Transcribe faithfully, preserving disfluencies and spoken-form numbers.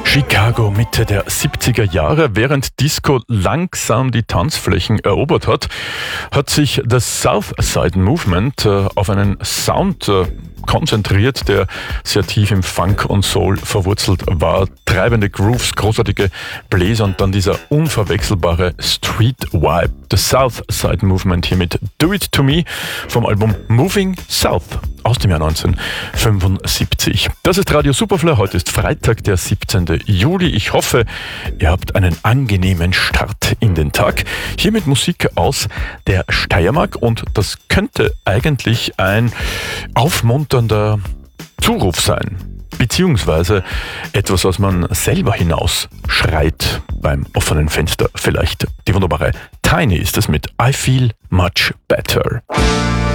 Chicago Mitte der siebziger Jahre, während Disco langsam die Tanzflächen erobert hat, hat sich das Southside Movement äh, auf einen Sound äh, konzentriert, der sehr tief im Funk und Soul verwurzelt war. Treibende Grooves, großartige Bläser und dann dieser unverwechselbare Street Vibe. Das Southside Movement hier mit Do It To Me vom Album Moving South aus dem Jahr neunzehnhundertfünfundsiebzig. Das ist Radio Superfly. Heute ist Freitag, der siebzehnten Juli. Ich hoffe, ihr habt einen angenehmen Start in den Tag. Hier mit Musik aus der Steiermark und das könnte eigentlich ein aufmunternder Zuruf sein. Beziehungsweise etwas, was man selber hinaus schreit beim offenen Fenster. Vielleicht die wunderbare Tiny ist es mit I Feel Much Better.